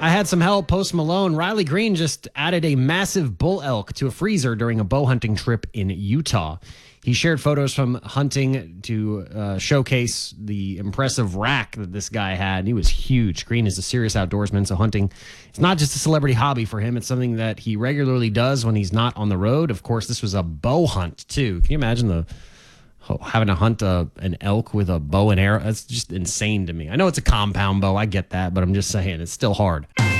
I had some help. Post Malone. Riley Green just added a massive bull elk to a freezer during a bow hunting trip in Utah. He shared photos from hunting to showcase the impressive rack that this guy had. He was huge. Green is a serious outdoorsman, so hunting, it's not just a celebrity hobby for him. It's something that he regularly does when he's not on the road. Of course, this was a bow hunt, too. Can you imagine having to hunt an elk with a bow and arrow? That's just insane to me. I know it's a compound bow. I get that, but I'm just saying it's still hard.